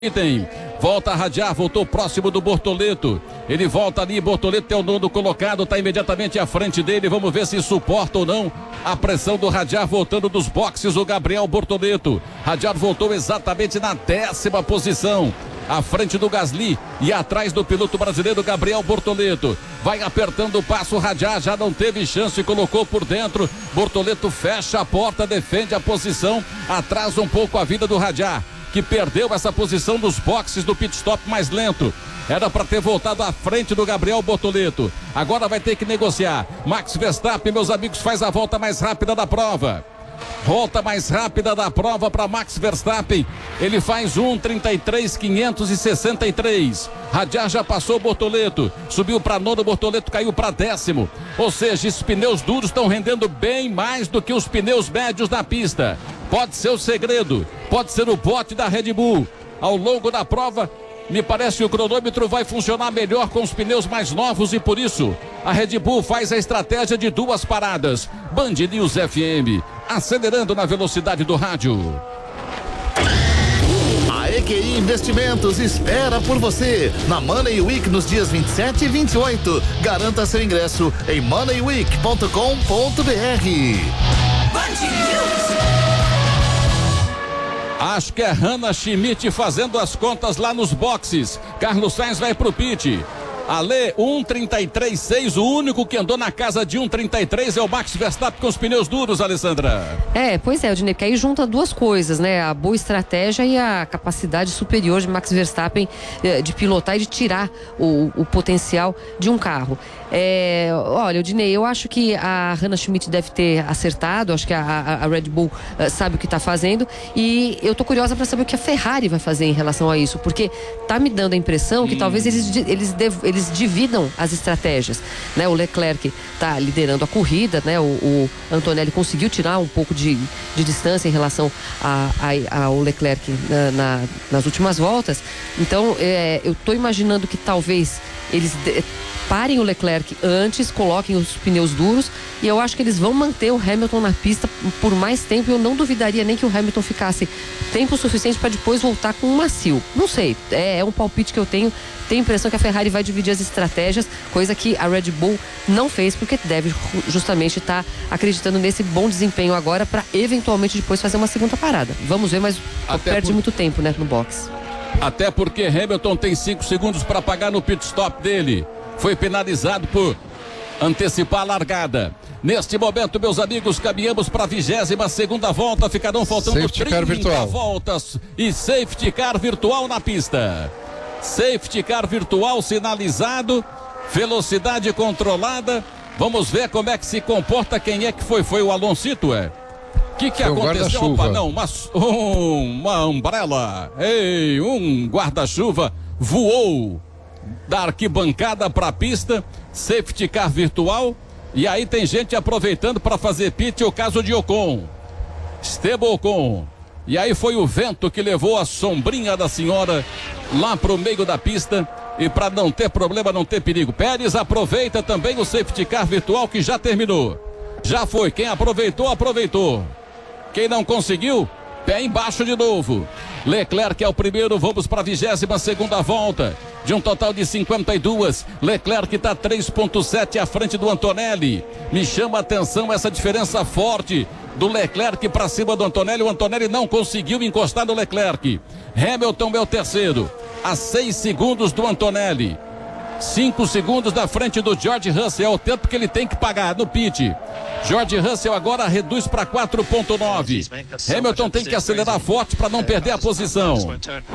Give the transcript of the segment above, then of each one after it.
Item, volta a radiar, voltou próximo do Bortoleto, ele volta ali, Bortoleto é o nono colocado, está imediatamente à frente dele, vamos ver se suporta ou não a pressão do radiar, voltando dos boxes o Gabriel Bortoleto. Radiar voltou exatamente na 10ª posição, à frente do Gasly e atrás do piloto brasileiro Gabriel Bortoleto. Vai apertando o passo, radiar já não teve chance, colocou por dentro, Bortoleto fecha a porta, defende a posição, atrasa um pouco a vida do radiar, que perdeu essa posição nos boxes do pit stop mais lento. Era para ter voltado à frente do Gabriel Bortoleto. Agora vai ter que negociar. Max Verstappen, meus amigos, faz a volta mais rápida da prova. Volta mais rápida da prova para Max Verstappen. Ele faz 1:33.563. Radiar já passou o Bortoleto. Subiu para nono, Bortoleto caiu para 10º. Ou seja, esses pneus duros estão rendendo bem mais do que os pneus médios na pista. Pode ser o segredo, pode ser o bote da Red Bull. Ao longo da prova, me parece que o cronômetro vai funcionar melhor com os pneus mais novos e por isso a Red Bull faz a estratégia de 2 paradas. Band News FM, acelerando na velocidade do rádio. A EQI Investimentos espera por você na Money Week nos dias 27 e 28. Garanta seu ingresso em moneyweek.com.br. Acho que é Hannah Schmidt fazendo as contas lá nos boxes. Carlos Sainz vai pro pit. Ale, 1:33.6, o único que andou na casa de 1:33 é o Max Verstappen com os pneus duros, Alessandra. Pois é, Odinei, porque aí junta duas coisas, né? A boa estratégia e a capacidade superior de Max Verstappen de pilotar e de tirar o potencial de um carro. Olha, Odinei, eu acho que a Hannah Schmidt deve ter acertado, acho que a Red Bull sabe o que está fazendo e eu tô curiosa para saber o que a Ferrari vai fazer em relação a isso, porque tá me dando a impressão que talvez eles dividam as estratégias, né? O Leclerc tá liderando a corrida, né? O Antonelli conseguiu tirar um pouco de distância em relação ao Leclerc nas últimas voltas, então eu tô imaginando que talvez eles parem o Leclerc antes, coloquem os pneus duros e eu acho que eles vão manter o Hamilton na pista por mais tempo e eu não duvidaria nem que o Hamilton ficasse tempo suficiente para depois voltar com um macio. Não sei, é um palpite que eu tenho. Tenho a impressão que a Ferrari vai dividir as estratégias, coisa que a Red Bull não fez, porque deve justamente estar acreditando nesse bom desempenho agora para eventualmente depois fazer uma segunda parada. Vamos ver, mas perde muito tempo, né, no box. Até porque Hamilton tem 5 segundos para pagar no pit stop dele. Foi penalizado por antecipar a largada. Neste momento, meus amigos, caminhamos para a 22ª volta. Ficarão faltando 30 voltas e safety car virtual na pista. Safety car virtual sinalizado, velocidade controlada. Vamos ver como é que se comporta. Quem é que foi? Foi o Aloncito, O que aconteceu? Opa, não, uma umbrella. Um guarda-chuva voou da arquibancada para a pista. Safety car virtual. E aí tem gente aproveitando para fazer pit, o caso de Ocon. Esteban Ocon. E aí foi o vento que levou a sombrinha da senhora lá pro meio da pista. E para não ter problema, não ter perigo, Pérez aproveita também o safety car virtual que já terminou. Já foi, quem aproveitou, aproveitou. Quem não conseguiu, pé embaixo de novo. Leclerc é o primeiro, vamos para a 22ª volta. De um total de 52, Leclerc está 3,7 à frente do Antonelli. Me chama a atenção essa diferença forte do Leclerc para cima do Antonelli. O Antonelli não conseguiu encostar no Leclerc. Hamilton é o terceiro, a 6 segundos do Antonelli. 5 segundos da frente do George Russell, é o tempo que ele tem que pagar no pit. George Russell agora reduz para 4,9. Hamilton tem que acelerar forte para não perder a posição.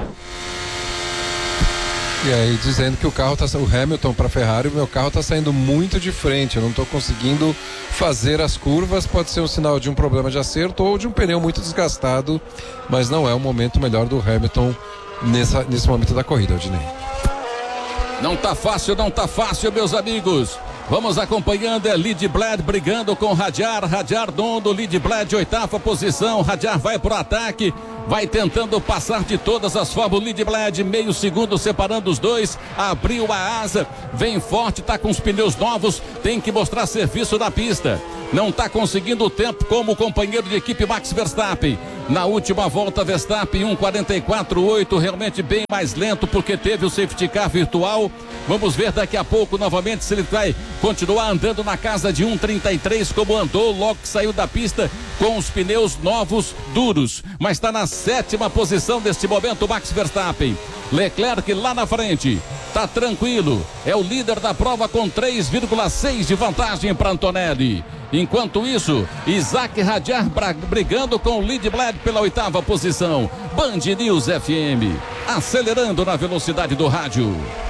E aí dizendo que o Hamilton para a Ferrari, o meu carro está saindo muito de frente, eu não estou conseguindo fazer as curvas, pode ser um sinal de um problema de acerto ou de um pneu muito desgastado, mas não é o momento melhor do Hamilton nesse momento da corrida, Odinei. Não tá fácil, meus amigos. Vamos acompanhando, Lead Bled brigando com Radiar dono, Lead Bled 8ª posição, Radiar vai pro ataque, vai tentando passar de todas as formas, Lead Bled, meio segundo separando os dois, abriu a asa, vem forte, tá com os pneus novos, tem que mostrar serviço na pista, não tá conseguindo o tempo como o companheiro de equipe Max Verstappen, Na última volta, Verstappen 1:44.8, realmente bem mais lento porque teve o safety car virtual. Vamos ver daqui a pouco novamente se ele vai continuar andando na casa de 1:33 como andou logo que saiu da pista com os pneus novos duros. Mas está na 7ª posição neste momento Max Verstappen. Leclerc lá na frente, tá tranquilo, é o líder da prova com 3,6 de vantagem para Antonelli. Enquanto isso, Isaac Hadjar brigando com o Lindblad pela 8ª posição. Band News FM, acelerando na velocidade do rádio.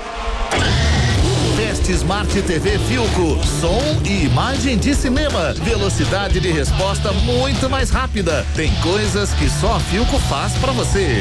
Teste Smart TV Philco, som e imagem de cinema, velocidade de resposta muito mais rápida. Tem coisas que só a Philco faz para você.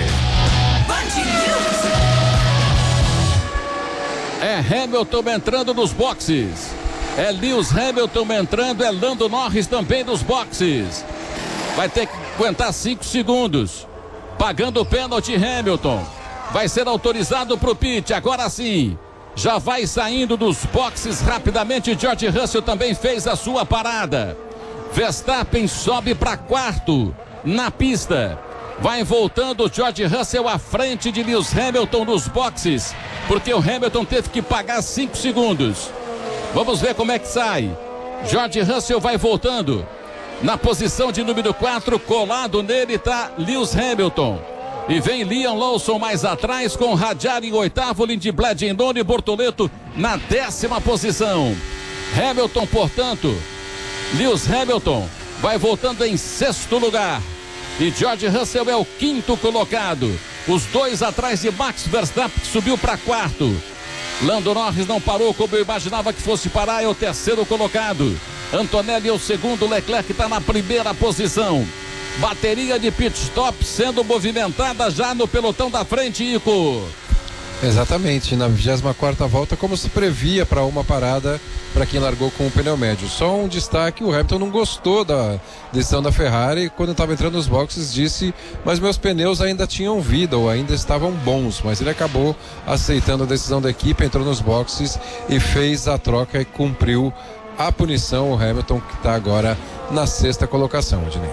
É Hamilton entrando nos boxes. É Lewis Hamilton entrando, é Lando Norris também nos boxes. Vai ter que aguentar 5 segundos. Pagando o pênalti Hamilton. Vai ser autorizado para o pit, agora sim. Já vai saindo dos boxes rapidamente. George Russell também fez a sua parada. Verstappen sobe para 4º na pista. Vai voltando George Russell à frente de Lewis Hamilton nos boxes, porque o Hamilton teve que pagar 5 segundos. Vamos ver como é que sai. George Russell vai voltando. Na posição de número 4, colado nele está Lewis Hamilton. E vem Liam Lawson mais atrás com Hadjar em 8º, Lindblad em 9º e Bortoleto na 10ª posição. Hamilton, portanto, Lewis Hamilton vai voltando em 6º lugar. E George Russell é o 5º colocado. Os dois atrás de Max Verstappen, que subiu para 4º. Lando Norris não parou como eu imaginava que fosse parar, é o 3º colocado. Antonelli é o 2º, Leclerc está na 1ª posição. Bateria de pit stop sendo movimentada já no pelotão da frente, Ico. Exatamente, na 24ª volta, como se previa para uma parada para quem largou com o pneu médio. Só um destaque, o Hamilton não gostou da decisão da Ferrari, quando estava entrando nos boxes disse, mas meus pneus ainda tinham vida ou ainda estavam bons, mas ele acabou aceitando a decisão da equipe, entrou nos boxes e fez a troca e cumpriu a punição. O Hamilton que está agora na 6ª colocação, Ednei.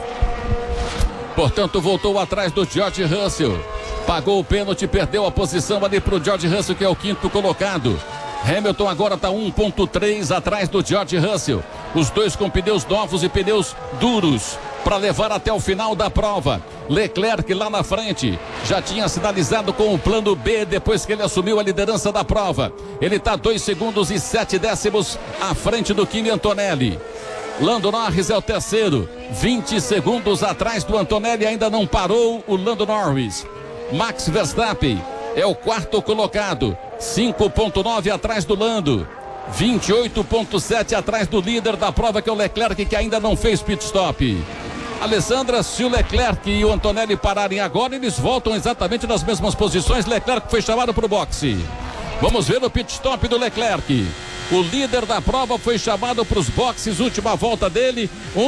Portanto, voltou atrás do George Russell. Pagou o pênalti, perdeu a posição ali para o George Russell, que é o 5º colocado. Hamilton agora está 1,3 atrás do George Russell. Os dois com pneus novos e pneus duros para levar até o final da prova. Leclerc lá na frente já tinha sinalizado com o plano B depois que ele assumiu a liderança da prova. Ele está 2 segundos e 7 décimos à frente do Kimi Antonelli. Lando Norris é o 3º, 20 segundos atrás do Antonelli, ainda não parou o Lando Norris. Max Verstappen é o 4º colocado, 5,9 atrás do Lando, 28,7 atrás do líder da prova, que é o Leclerc, que ainda não fez pit stop. Alessandra, se o Leclerc e o Antonelli pararem agora, eles voltam exatamente nas mesmas posições. Leclerc foi chamado para o boxe. Vamos ver o pit stop do Leclerc. O líder da prova foi chamado para os boxes, última volta dele,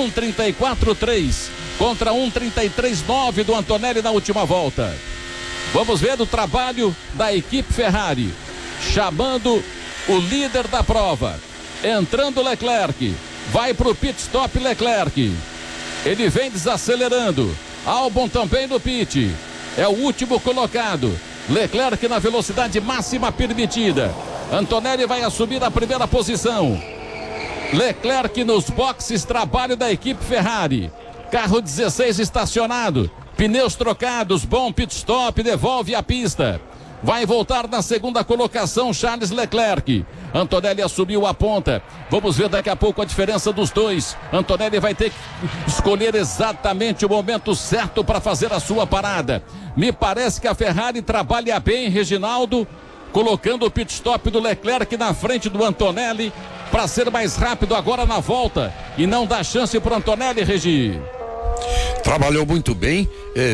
1:34.3 contra 1:33.9 do Antonelli na última volta. Vamos ver o trabalho da equipe Ferrari, chamando o líder da prova, entrando Leclerc, vai para o pit stop Leclerc, ele vem desacelerando, Albon também no pit, é o último colocado, Leclerc na velocidade máxima permitida. Antonelli vai assumir a 1ª posição. Leclerc nos boxes, trabalho da equipe Ferrari. Carro 16 estacionado, pneus trocados, bom pit stop, devolve a pista. Vai voltar na 2ª colocação Charles Leclerc. Antonelli assumiu a ponta. Vamos ver daqui a pouco a diferença dos dois. Antonelli vai ter que escolher exatamente o momento certo para fazer a sua parada. Me parece que a Ferrari trabalha bem, Reginaldo, colocando o pit stop do Leclerc na frente do Antonelli para ser mais rápido agora na volta e não dar chance para o Antonelli, Regi. Trabalhou muito bem,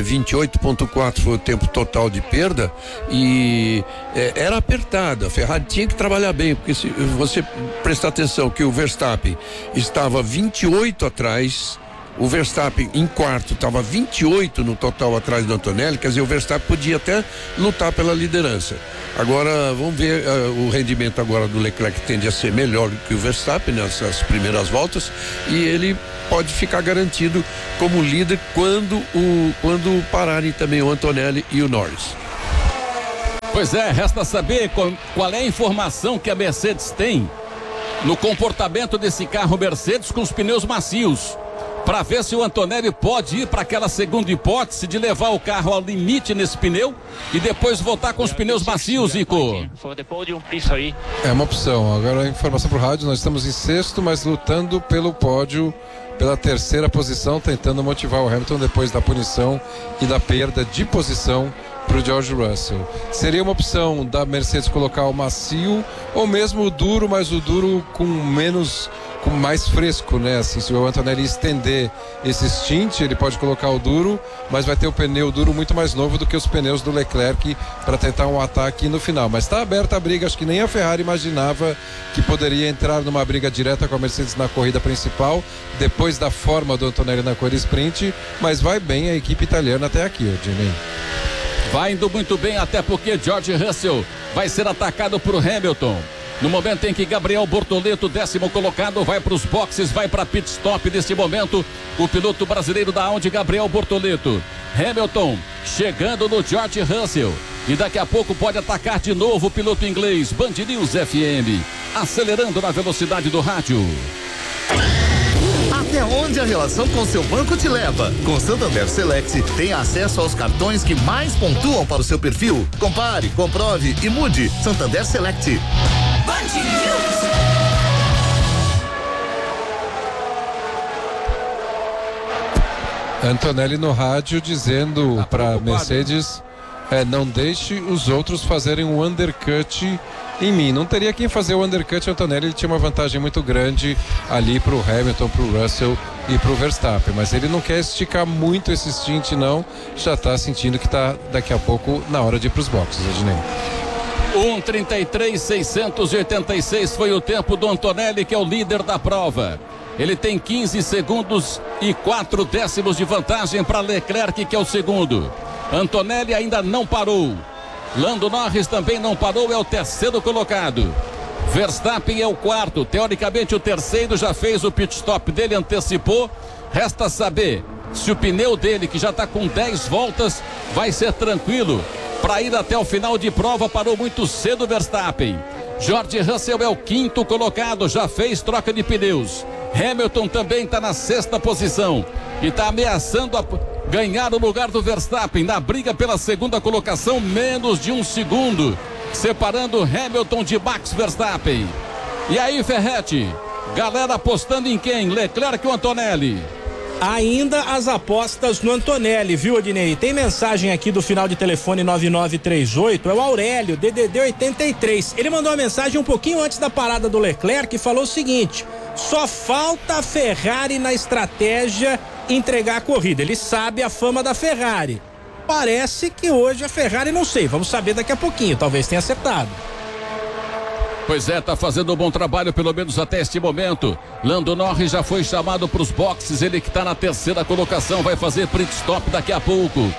28,4 foi o tempo total de perda e era apertada. A Ferrari tinha que trabalhar bem, porque se você prestar atenção que o Verstappen estava 28 atrás, O Verstappen em quarto estava 28 no total atrás do Antonelli, quer dizer, o Verstappen podia até lutar pela liderança. Agora vamos ver o rendimento agora do Leclerc, que tende a ser melhor que o Verstappen nessas primeiras voltas, e ele pode ficar garantido como líder quando pararem também o Antonelli e o Norris. Pois é, resta saber qual é a informação que a Mercedes tem no comportamento desse carro Mercedes com os pneus macios, para ver se o Antonelli pode ir para aquela segunda hipótese de levar o carro ao limite nesse pneu e depois voltar com os pneus macios, Zico. É uma opção. Agora a informação pro rádio, nós estamos em sexto, mas lutando pelo pódio, pela terceira posição, tentando motivar o Hamilton depois da punição e da perda de posição para o George Russell. Seria uma opção da Mercedes colocar o macio ou mesmo o duro, mas o duro com mais fresco, né? Assim, se o Antonelli estender esse stint, ele pode colocar o duro, mas vai ter o pneu duro muito mais novo do que os pneus do Leclerc para tentar um ataque no final. Mas está aberta a briga, acho que nem a Ferrari imaginava que poderia entrar numa briga direta com a Mercedes na corrida principal, depois da forma do Antonelli na corrida sprint, mas vai bem a equipe italiana até aqui, Odinei. Vai indo muito bem, até porque George Russell vai ser atacado por Hamilton. No momento em que Gabriel Bortoleto, 10º colocado, vai para os boxes, vai para pit stop neste momento, o piloto brasileiro da Audi, Gabriel Bortoleto. Hamilton chegando no George Russell e daqui a pouco pode atacar de novo o piloto inglês. Band News FM, acelerando na velocidade do rádio. Até onde a relação com seu banco te leva? Com Santander Select, tem acesso aos cartões que mais pontuam para o seu perfil. Compare, comprove e mude. Santander Select. Antonelli no rádio dizendo para Mercedes, não deixe os outros fazerem um undercut em mim. Não teria quem fazer o undercut. O Antonelli, ele tinha uma vantagem muito grande ali pro Hamilton, pro Russell e pro Verstappen, mas ele não quer esticar muito esse stint, não. Já tá sentindo que tá daqui a pouco na hora de ir pros boxes, Ednei. 1:33.686 foi o tempo do Antonelli, que é o líder da prova. Ele tem 15 segundos e 4 décimos de vantagem para Leclerc, que é o segundo. Antonelli ainda não parou. Lando Norris também não parou, é o terceiro colocado. Verstappen é o quarto, teoricamente o terceiro já fez o pit stop dele, antecipou. Resta saber se o pneu dele, que já está com 10 voltas, vai ser tranquilo para ir até o final de prova. Parou muito cedo o Verstappen. George Russell é o quinto colocado, já fez troca de pneus. Hamilton também está na sexta posição e está ameaçando ganhar o lugar do Verstappen na briga pela segunda colocação, menos de um segundo separando Hamilton de Max Verstappen. E aí, Ferretti, galera apostando em quem? Leclerc ou Antonelli? Ainda as apostas no Antonelli, viu, Odinei? Tem mensagem aqui do final de telefone 9938, é o Aurélio, DDD 83. Ele mandou uma mensagem um pouquinho antes da parada do Leclerc e falou o seguinte: só falta a Ferrari na estratégia entregar a corrida. Ele sabe a fama da Ferrari. Parece que hoje a Ferrari, não sei, vamos saber daqui a pouquinho, talvez tenha acertado. Pois é, tá fazendo um bom trabalho, pelo menos até este momento. Lando Norris já foi chamado para os boxes, ele que tá na terceira colocação, vai fazer pit stop daqui a pouco.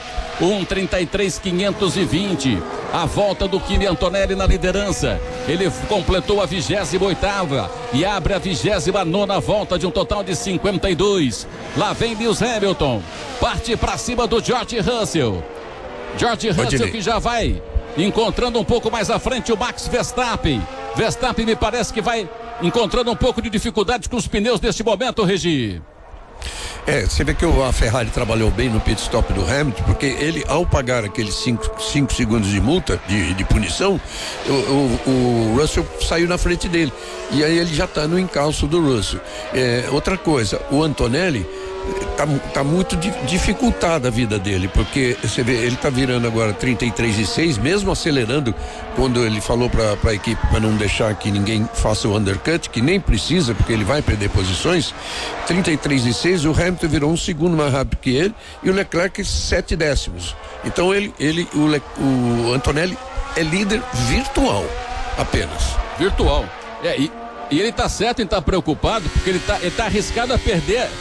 1:33.520, a volta do Kimi Antonelli na liderança. Ele completou a 28ª e abre a 29ª volta de um total de 52. Lá vem Lewis Hamilton, parte para cima do George Russell. George Russell que já vai encontrando um pouco mais à frente o Max Verstappen. Verstappen me parece que vai encontrando um pouco de dificuldade com os pneus neste momento, Regi. Você vê que a Ferrari trabalhou bem no pit stop do Hamilton, porque ele, ao pagar aqueles 5 segundos de multa, de punição, o Russell saiu na frente dele. E aí ele já está no encalço do Russell. Outra coisa, o Antonelli tá muito dificultada a vida dele, porque você vê, ele tá virando agora 33,6, mesmo acelerando, quando ele falou para a equipe para não deixar que ninguém faça o undercut, que nem precisa, porque ele vai perder posições. 33,6, o Hamilton virou um segundo mais rápido que ele e o Leclerc 7 décimos. Então o Antonelli é líder virtual apenas. Virtual. E ele tá certo em estar preocupado, porque ele tá arriscado a perder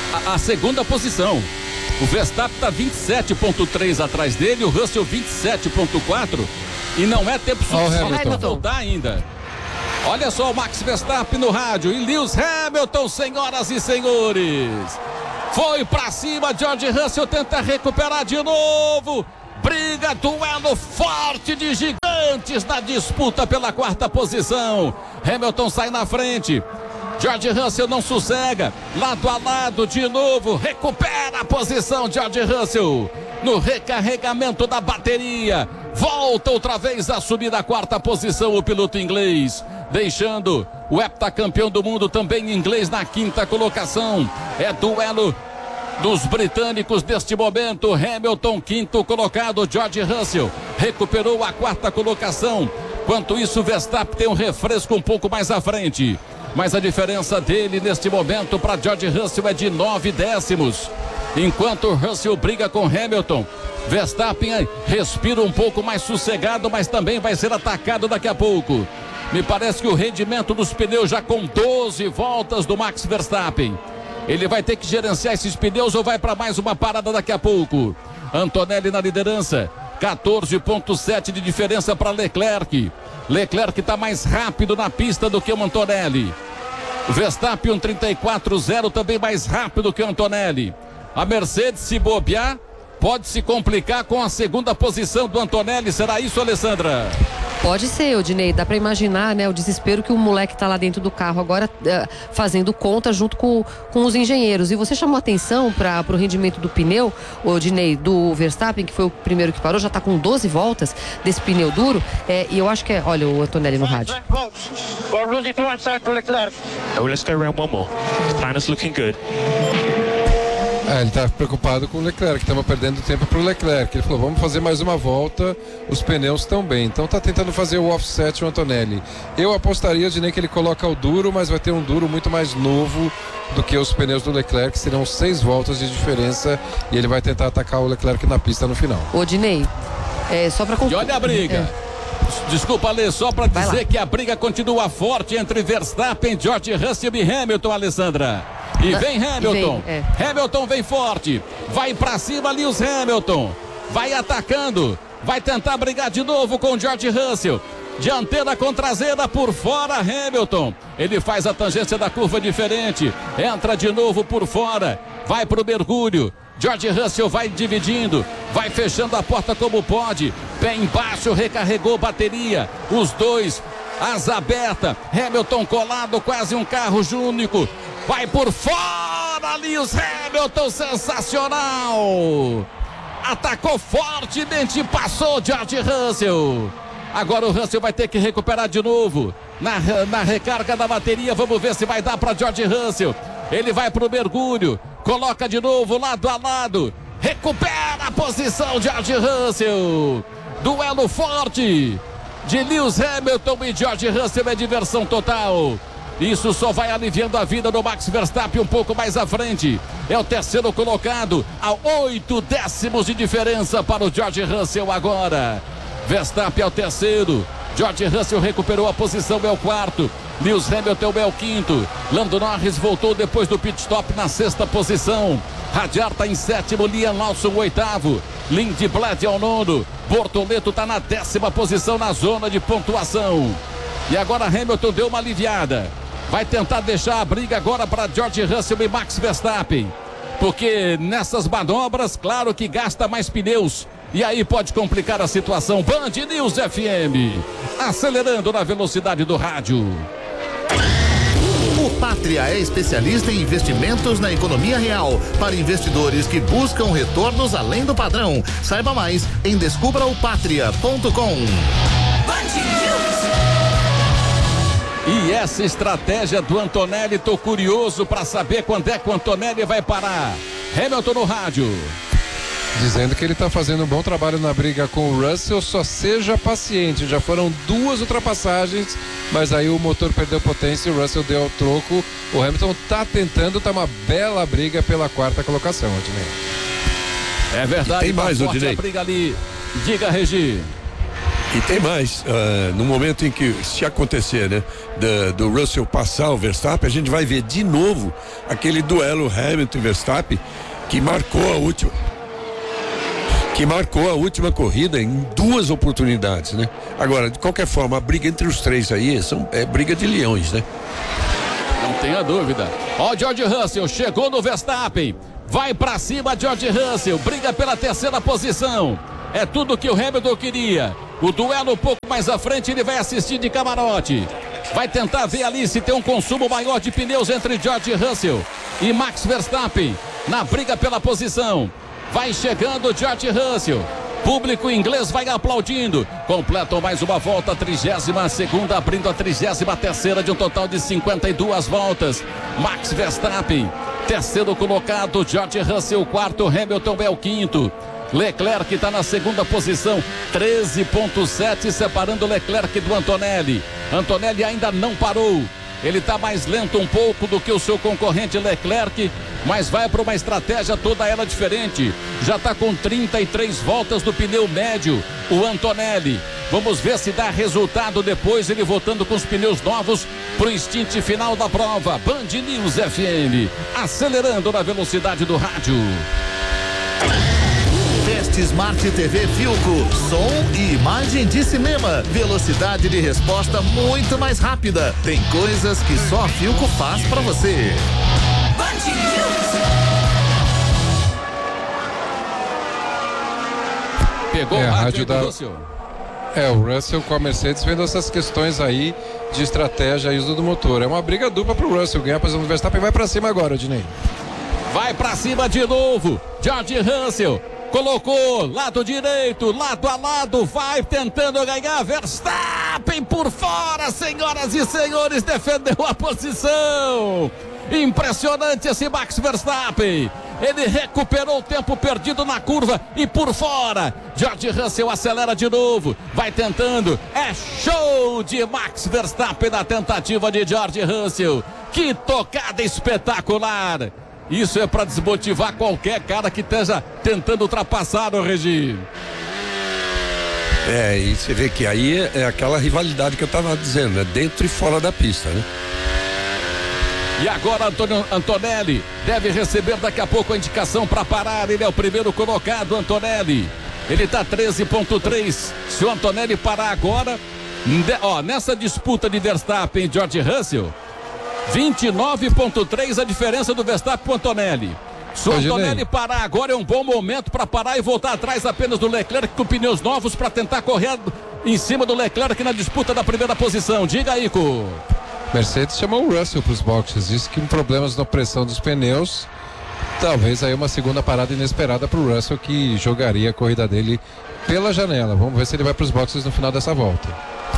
a segunda posição. O Verstappen está 27,3 atrás dele, o Russell 27,4 e não é tempo suficiente para voltar ainda. Olha só o Max Verstappen no rádio e Lewis Hamilton, senhoras e senhores. Foi pra cima, George Russell tenta recuperar de novo. Briga, duelo forte de gigantes na disputa pela quarta posição. Hamilton sai na frente. George Russell não sossega, lado a lado de novo, recupera a posição George Russell, no recarregamento da bateria, volta outra vez a subir a quarta posição o piloto inglês, deixando o heptacampeão do mundo também inglês na quinta colocação. É duelo dos britânicos neste momento. Hamilton, quinto colocado, George Russell recuperou a quarta colocação, enquanto isso Verstappen tem um refresco um pouco mais à frente. Mas a diferença dele neste momento para George Russell é de 9 décimos. Enquanto Russell briga com Hamilton, Verstappen respira um pouco mais sossegado, mas também vai ser atacado daqui a pouco. Me parece que o rendimento dos pneus já com 12 voltas do Max Verstappen. Ele vai ter que gerenciar esses pneus ou vai para mais uma parada daqui a pouco. Antonelli na liderança. 14,7 de diferença para Leclerc. Leclerc está mais rápido na pista do que o Antonelli. Verstappen 1,34,0 também mais rápido que o Antonelli. A Mercedes, se bobear, pode se complicar com a segunda posição do Antonelli. Será isso, Alessandra? Pode ser, Odinei. Dá pra imaginar, né, o desespero que o moleque tá lá dentro do carro agora fazendo conta junto com os engenheiros. E você chamou atenção pro rendimento do pneu, Odinei, do Verstappen, que foi o primeiro que parou, já tá com 12 voltas desse pneu duro. E eu acho que olha o Antonelli no rádio. Let's go around one more. Plan is looking good. Ele tá preocupado com o Leclerc, estamos perdendo tempo pro Leclerc. Ele falou, vamos fazer mais uma volta, os pneus estão bem. Então tá tentando fazer o offset o Antonelli. Eu apostaria, Dinei, que ele coloca o duro, mas vai ter um duro muito mais novo do que os pneus do Leclerc, serão 6 voltas de diferença e ele vai tentar atacar o Leclerc na pista no final. Odinei, só pra concluir. E olha a briga. Desculpa, Alê, só para dizer que a briga continua forte entre Verstappen, George Russell e Hamilton, Alessandra. E vem Hamilton. Hamilton vem forte. Vai pra cima, Lewis Hamilton. Vai atacando. Vai tentar brigar de novo com George Russell. Dianteira com traseira por fora, Hamilton. Ele faz a tangência da curva diferente. Entra de novo por fora. Vai pro mergulho. George Russell vai dividindo. Vai fechando a porta como pode. Pé embaixo, recarregou bateria. Os dois, asa aberta. Hamilton colado, quase um carro único. Vai por fora, Lewis Hamilton, sensacional! Atacou fortemente, passou George Russell. Agora o Russell vai ter que recuperar de novo. Na recarga da bateria, vamos ver se vai dar para George Russell. Ele vai para o mergulho, coloca de novo lado a lado. Recupera a posição, George Russell. Duelo forte de Lewis Hamilton e George Russell, é diversão total. Isso só vai aliviando a vida do Max Verstappen um pouco mais à frente. É o terceiro colocado, a 8 décimos de diferença para o George Russell agora. Verstappen é o terceiro. George Russell recuperou a posição, é o quarto. Lewis Hamilton é o quinto. Lando Norris voltou depois do pit stop na sexta posição. Radiar está em sétimo, Liam Lawson oitavo. Lindblad é o nono. Bortoleto está na 10ª posição na zona de pontuação. E agora Hamilton deu uma aliviada. Vai tentar deixar a briga agora para George Russell e Max Verstappen. Porque nessas manobras, claro que gasta mais pneus. E aí pode complicar a situação. Band News FM. Acelerando na velocidade do rádio. O Pátria é especialista em investimentos na economia real para investidores que buscam retornos além do padrão. Saiba mais em descubraopatria.com. E essa estratégia do Antonelli, tô curioso para saber quando é que o Antonelli vai parar. Hamilton no rádio. Dizendo que ele está fazendo um bom trabalho na briga com o Russell, só seja paciente. Já foram 2 ultrapassagens, mas aí o motor perdeu potência e o Russell deu o troco. O Hamilton está tentando, tá uma bela briga pela 4ª colocação, Odinei. É verdade, tem mais, forte Odinei. a briga ali. Diga, Regi. E tem mais, no momento em que, se acontecer, né, do Russell passar o Verstappen, a gente vai ver de novo aquele duelo Hamilton e Verstappen que marcou a última corrida em 2 oportunidades, né? Agora, de qualquer forma, a briga entre os 3 aí é briga de leões, né? Não tenha dúvida. Ó, o George Russell chegou no Verstappen. Vai pra cima, George Russell. Briga pela 3ª posição. É tudo que o Hamilton queria. O duelo um pouco mais à frente, ele vai assistir de camarote. Vai tentar ver ali se tem um consumo maior de pneus entre George Russell e Max Verstappen na briga pela posição. Vai chegando George Russell. Público inglês vai aplaudindo. Completam mais uma volta, 32ª, abrindo a 33ª de um total de 52 voltas. Max Verstappen, 3º colocado. George Russell, 4º. Hamilton é o 5º. Leclerc está na 2ª posição, 13,7, separando Leclerc do Antonelli. Antonelli ainda não parou. Ele está mais lento um pouco do que o seu concorrente Leclerc, mas vai para uma estratégia toda ela diferente. Já está com 33 voltas do pneu médio, o Antonelli. Vamos ver se dá resultado depois, ele voltando com os pneus novos para o instante final da prova. Band News FM, acelerando na velocidade do rádio. Teste Smart TV Filco, som e imagem de cinema, velocidade de resposta muito mais rápida. Tem coisas que só a Filco faz pra você. Pegou o rádio da Russell. O Russell com a Mercedes vendo essas questões aí de estratégia e uso do motor. É uma briga dupla pro Russell ganhar a posição do Verstappen. Vai pra cima agora, Odinei. Vai pra cima de novo, George Russell. Colocou lado direito, lado a lado, vai tentando ganhar. Verstappen por fora, senhoras e senhores, defendeu a posição. Impressionante esse Max Verstappen. Ele recuperou o tempo perdido na curva e por fora. George Russell acelera de novo, vai tentando. É show de Max Verstappen na tentativa de George Russell. Que tocada espetacular. Isso é para desmotivar qualquer cara que esteja tentando ultrapassar o Regi. E você vê que aí é aquela rivalidade que eu estava dizendo, né? Dentro e fora da pista, né? E agora Antonelli deve receber daqui a pouco a indicação para parar. Ele é o primeiro colocado, Antonelli. Ele está 13,3. Se o Antonelli parar agora, nessa disputa de Verstappen e George Russell, 29,3 a diferença do Verstappen para o Antonelli. Se o Antonelli parar agora, é um bom momento para parar e voltar atrás apenas do Leclerc com pneus novos para tentar correr em cima do Leclerc na disputa da primeira posição. Diga aí, Ico. Mercedes chamou o Russell para os boxes, disse que com problemas na pressão dos pneus, talvez aí uma segunda parada inesperada para o Russell, que jogaria a corrida dele pela janela. Vamos ver se ele vai para os boxes no final dessa volta.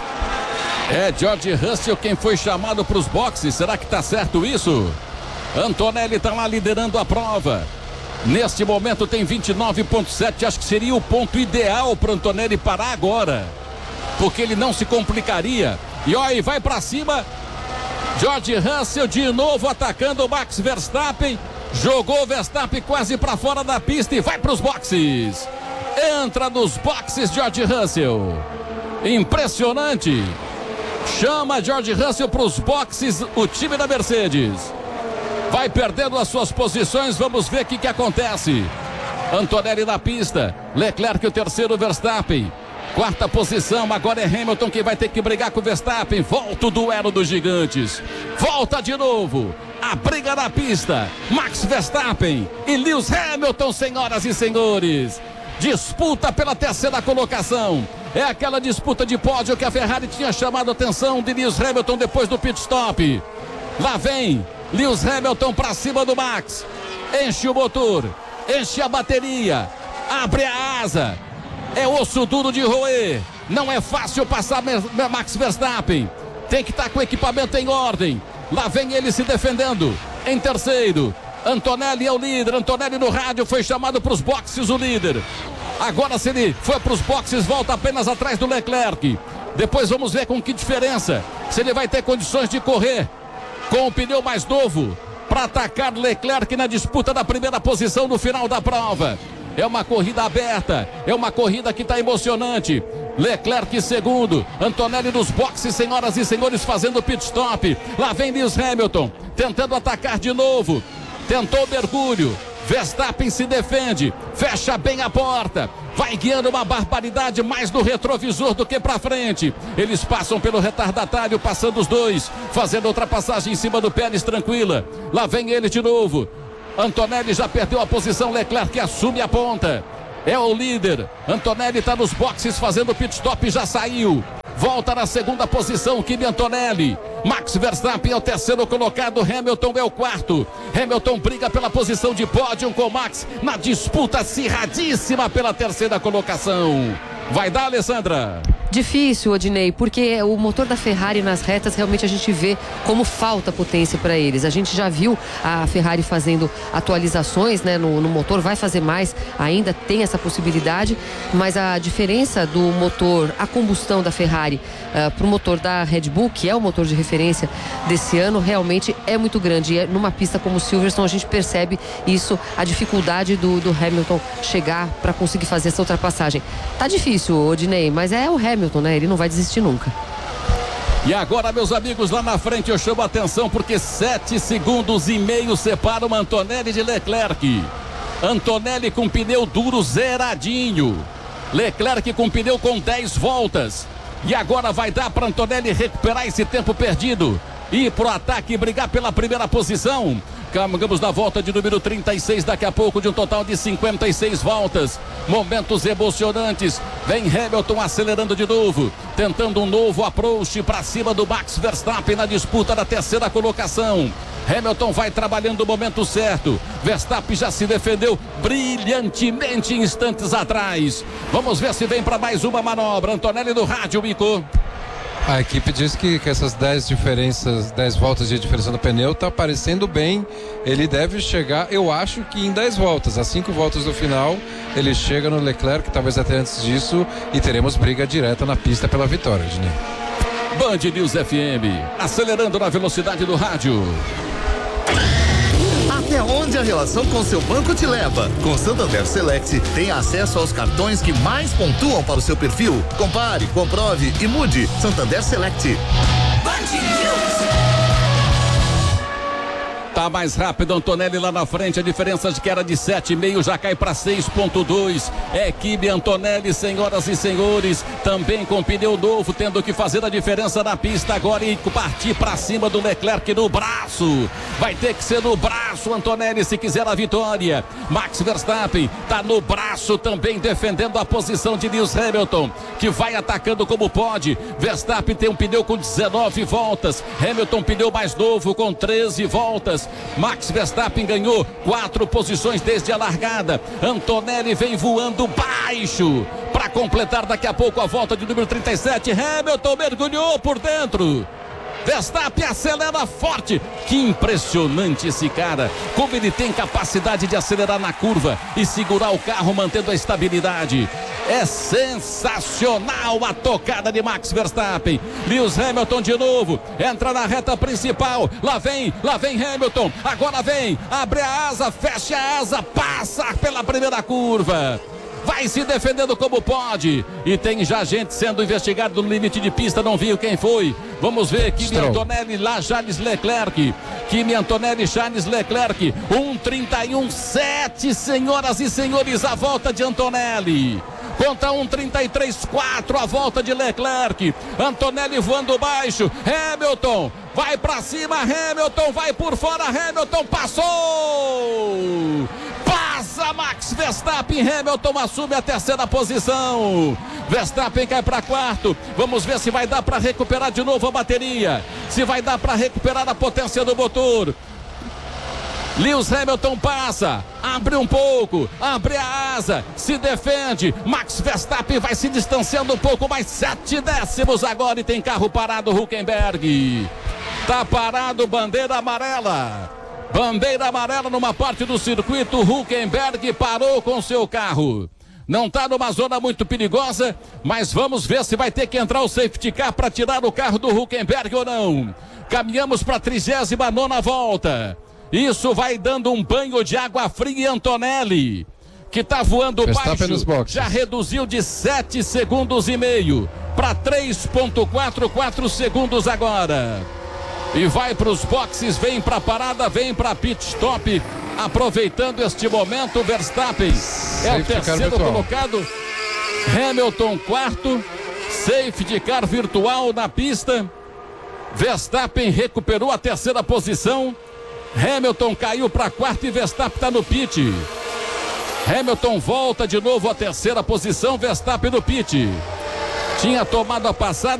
É George Russell quem foi chamado para os boxes. Será que está certo isso? Antonelli está lá liderando a prova. Neste momento tem 29,7. Acho que seria o ponto ideal para Antonelli parar agora, porque ele não se complicaria. E olha, vai para cima. George Russell de novo atacando o Max Verstappen. Jogou o Verstappen quase para fora da pista e vai para os boxes. Entra nos boxes George Russell. Impressionante. Chama George Russell para os boxes o time da Mercedes. Vai perdendo as suas posições, vamos ver o que acontece. Antonelli na pista, Leclerc o terceiro, Verstappen. 4ª posição, agora é Hamilton que vai ter que brigar com o Verstappen. Volta o duelo dos gigantes. Volta de novo. A briga na pista. Max Verstappen e Lewis Hamilton, senhoras e senhores. Disputa pela 3ª colocação. É aquela disputa de pódio que a Ferrari tinha chamado a atenção de Lewis Hamilton depois do pit stop. Lá vem Lewis Hamilton para cima do Max. Enche o motor, enche a bateria, abre a asa. É osso duro de roer. Não é fácil passar Max Verstappen. Tem que estar com o equipamento em ordem. Lá vem ele se defendendo. Em terceiro, Antonelli é o líder. Antonelli no rádio foi chamado para os boxes, o líder. Agora, se ele for para os boxes, volta apenas atrás do Leclerc. Depois vamos ver com que diferença. Se ele vai ter condições de correr com o pneu mais novo para atacar Leclerc na disputa da primeira posição no final da prova. É uma corrida aberta, é uma corrida que está emocionante. Leclerc segundo, Antonelli nos boxes, senhoras e senhores, fazendo pit stop. Lá vem Lewis Hamilton, tentando atacar de novo, tentou mergulho. Verstappen se defende, fecha bem a porta, vai guiando uma barbaridade mais no retrovisor do que pra frente. Eles passam pelo retardatário, passando os dois, fazendo ultrapassagem em cima do Pérez, tranquila. Lá vem ele de novo, Antonelli já perdeu a posição, Leclerc assume a ponta. É o líder, Antonelli está nos boxes fazendo pit stop, já saiu. Volta na segunda posição, Kimi Antonelli. Max Verstappen é o terceiro colocado, Hamilton é o quarto. Hamilton briga pela posição de pódio com Max na disputa acirradíssima pela terceira colocação. Vai dar, Alessandra? Difícil, Odinei, porque o motor da Ferrari nas retas realmente a gente vê como falta potência para eles. A gente já viu a Ferrari fazendo atualizações, né, no motor, vai fazer mais, ainda tem essa possibilidade, mas a diferença do motor a combustão da Ferrari para o motor da Red Bull, que é o motor de referência desse ano, realmente é muito grande. E numa pista como Silverstone a gente percebe isso, a dificuldade do Hamilton chegar para conseguir fazer essa ultrapassagem. Tá difícil, Odinei, mas é o Hamilton, né? Ele não vai desistir nunca. E agora, meus amigos, lá na frente eu chamo a atenção porque 7,5 segundos separam Antonelli de Leclerc. Antonelli com pneu duro zeradinho, Leclerc com pneu com 10 voltas. E agora vai dar para Antonelli recuperar esse tempo perdido, ir pro ataque e brigar pela primeira posição. Caminhamos na volta de número 36, daqui a pouco, de um total de 56 voltas. Momentos emocionantes. Vem Hamilton acelerando de novo, tentando um novo approach para cima do Max Verstappen na disputa da terceira colocação. Hamilton vai trabalhando o momento certo. Verstappen já se defendeu brilhantemente instantes atrás. Vamos ver se vem para mais uma manobra. Antonelli no rádio, Mico. A equipe diz que essas 10 voltas de diferença no pneu tá aparecendo bem. Ele deve chegar, eu acho que em 10 voltas, às 5 voltas do final, ele chega no Leclerc, talvez até antes disso, e teremos briga direta na pista pela vitória, Dinei. Band News FM, acelerando na velocidade do rádio. Até onde a relação com seu banco te leva? Com Santander Select, tem acesso aos cartões que mais pontuam para o seu perfil. Compare, comprove e mude. Santander Select. Tá mais rápido Antonelli lá na frente, a diferença de que era de 7,5 já cai para 6,2. É Kimi Antonelli, senhoras e senhores, também com pneu novo, tendo que fazer a diferença na pista agora e partir para cima do Leclerc no braço. Vai ter que ser no braço, Antonelli, se quiser a vitória. Max Verstappen tá no braço também, defendendo a posição de Lewis Hamilton, que vai atacando como pode. Verstappen tem um pneu com 19 voltas, Hamilton pneu mais novo com 13 voltas. Max Verstappen ganhou 4 posições desde a largada. Antonelli vem voando baixo para completar daqui a pouco a volta de número 37. Hamilton mergulhou por dentro. Verstappen acelera forte. Que impressionante esse cara, como ele tem capacidade de acelerar na curva e segurar o carro mantendo a estabilidade. É sensacional a tocada de Max Verstappen. Lewis Hamilton de novo, entra na reta principal, lá vem Hamilton, agora vem, abre a asa, fecha a asa, passa pela primeira curva. Vai se defendendo como pode. E tem já gente sendo investigado no limite de pista. Não viu quem foi. Vamos ver. Kimi Antonelli lá, Charles Leclerc. Kimi Antonelli, Charles Leclerc. 1:31.7, senhoras e senhores, a volta de Antonelli. Conta 1:33.4 a volta de Leclerc. Antonelli voando baixo. Hamilton vai pra cima. Hamilton vai por fora. Hamilton passou. Passa Max Verstappen. Hamilton assume a terceira posição. Verstappen cai para quarto. Vamos ver se vai dar para recuperar de novo a bateria. Se vai dar para recuperar a potência do motor. Lewis Hamilton passa, abre um pouco, abre a asa, se defende. Max Verstappen vai se distanciando um pouco, mais 7 décimos agora e tem carro parado. Hülkenberg tá parado, bandeira amarela. Bandeira amarela numa parte do circuito. Hülkenberg parou com seu carro. Não está numa zona muito perigosa, mas vamos ver se vai ter que entrar o safety car para tirar o carro do Hülkenberg ou não. Caminhamos para a 39ª volta. Isso vai dando um banho de água fria em Antonelli. que tá voando Verstappen nos baixo, boxes. já reduziu de 7 segundos e meio para 3,44 segundos agora. E vai para os boxes, vem para a parada, vem para pit stop, aproveitando este momento. Verstappen é o Safety car terceiro virtual. colocado, Hamilton quarto, safety car virtual na pista. Verstappen recuperou a terceira posição, Hamilton caiu para quarto e Verstappen está no pit. Hamilton volta de novo à terceira posição, Verstappen no pit. Tinha tomado a passada.